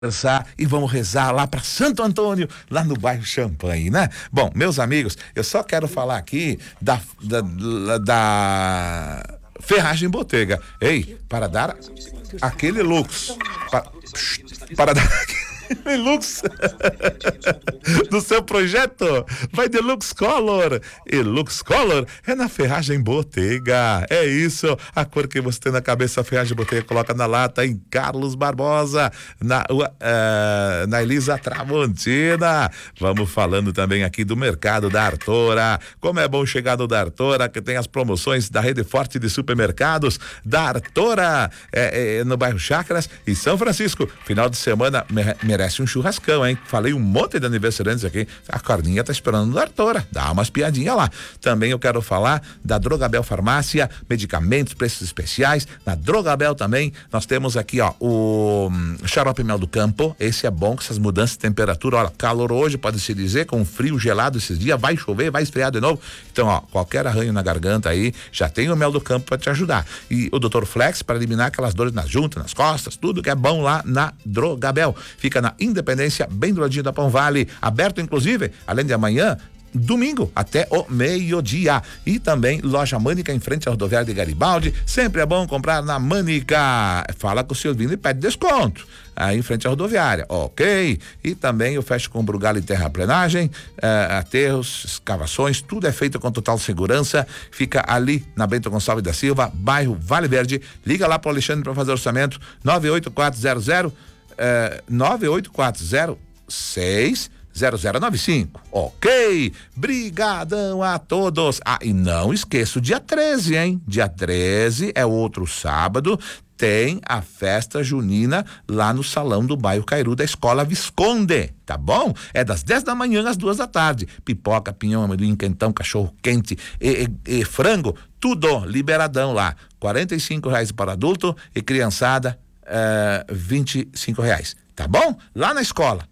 E vamos rezar lá para Santo Antônio, lá no bairro Champanhe, né? Bom, meus amigos, eu só quero falar aqui da Ferragem Botega. Ei, para dar aquele lux, para dar aquele lux do seu projeto, vai de Lux Color. E Lux Color é na Ferragem Botega. É isso, a cor que você tem na cabeça, a Ferragem Botega coloca na lata em Carlos Barbosa, na Elisa Tramontina. Vamos falando também aqui do mercado da Artora. Como é bom chegar no da Artora, que tem as promoções da rede forte de supermercados da Artora, no bairro Chácaras e São Francisco. Final de semana merece um churrascão, hein? Falei um monte de aniversariantes aqui. A Corninha tá esperando da Artora. Dá umas piadinhas lá. Também eu quero falar da Drogabel Farmácia, medicamentos, preços especiais. Na Drogabel também, nós temos aqui, ó, o xarope mel do campo. Esse é bom com essas mudanças de temperatura. Olha, calor hoje, pode se dizer, com frio gelado esses dias, vai chover, vai esfriar de novo. Então, ó, qualquer arranho na garganta aí, já tem o mel do campo para te ajudar. E o Dr. Flex para eliminar aquelas dores nas juntas, nas costas, tudo que é bom lá na Drogabel. Fica na Independência, bem do ladinho da Pão Vale, aberto inclusive, além de amanhã, domingo, até o meio-dia. E também loja Mânica em frente à rodoviária de Garibaldi. Sempre é bom comprar na Mânica. Fala com o Silvino e pede desconto aí em frente à rodoviária, ok? E também eu fecho com Brugal e terraplenagem, aterros, escavações, tudo é feito com total segurança. Fica ali na Bento Gonçalves da Silva, bairro Vale Verde. Liga lá pro Alexandre para fazer orçamento, 98400-0095, ok? Brigadão a todos. E não esqueça o dia 13, hein? Dia 13 é outro sábado, tem a festa junina lá no salão do bairro Cairu da Escola Visconde, tá bom? É das 10 da manhã às 2 da tarde. Pipoca, pinhão, amendoim, quentão, cachorro quente e frango, tudo liberadão lá. R$ para adulto e criançada, R$ tá bom? Lá na escola.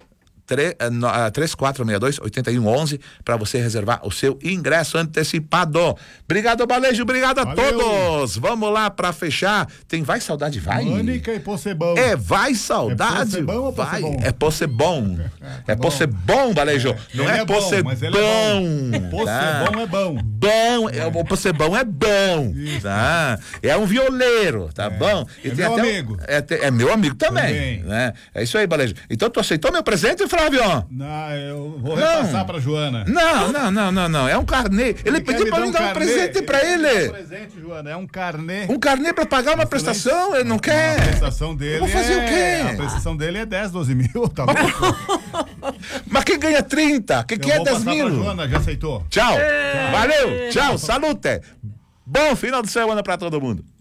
3462-8111 para você reservar o seu ingresso antecipado. Obrigado, Balejo, obrigado a todos. Vamos lá para fechar. Vai saudade, vai. Mânica e Possebão. Vai saudade. É Possebão ou vai. É Possebom. É Possebom, Balejo. Não é Possebão. Possebão é bom. O Possebão é bom. Tá? É um violeiro, tá bom? E meu amigo. É meu amigo também. Né? É isso aí, Balejo. Então tu aceitou meu presente, Flávio? Não, eu vou repassar pra Joana. Não. É um carnê. Ele pediu pra mim dar um presente pra ele. Um presente, Joana, é um carnê. Um carnê pra pagar uma prestação? Ele não quer. A prestação dele. Vou fazer o quê? A prestação dele é 10, 12 mil, tá bom? Mas quem ganha 30? Quem é 10 mil? Pra Joana, já aceitou? Tchau. Valeu. Tchau. Salute. Bom final de semana pra todo mundo.